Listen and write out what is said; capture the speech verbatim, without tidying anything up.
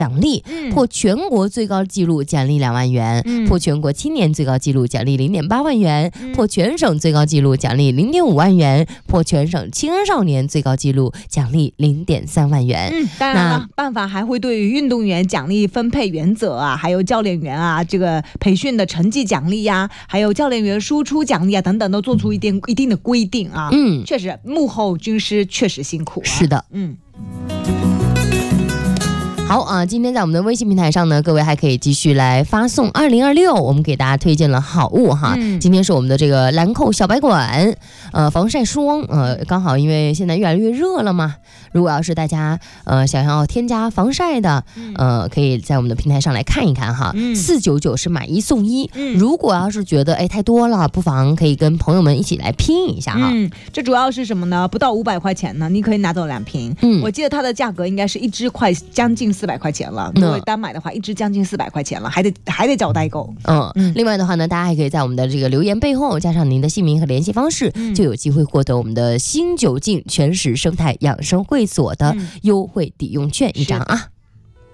奖励，破全国最高纪录奖励两万元，破全国青年最高纪录奖励零点八万元，破全省最高纪录奖励零点五万元，破全省青少年最高纪录奖励零点三万元。 嗯，当然了，办法还会对于运动员奖励分配原则啊，还有教练员啊这个培训的成绩奖励呀、啊，还有教练员输出奖励啊等等，都做出一定一定的规定啊。嗯，确实幕后军师确实辛苦啊。 是的， 嗯。 好啊，今天在我们的微信平台上呢，各位还可以继续来发送二零二六，我们给大家推荐了好物哈。嗯、今天是我们的这个兰蔻小白管，呃，防晒霜，呃，刚好因为现在越来越热了嘛，如果要是大家呃想要添加防晒的，呃，可以在我们的平台上来看一看哈。四九九是买一送一，嗯、如果要是觉得哎太多了，不妨可以跟朋友们一起来拼一下哈。 嗯，这主要是什么呢？不到五百块钱呢，你可以拿走两瓶。嗯，我记得它的价格应该是一支快将近四百块钱了，如果单买的话，一支将近四百块钱了，还得还得找代购。 嗯嗯。另外的话呢，大家还可以在我们的这个留言背后加上您的姓名和联系方式，嗯、就有机会获得我们的新九境全食生态养生会所的优惠抵用券一张啊。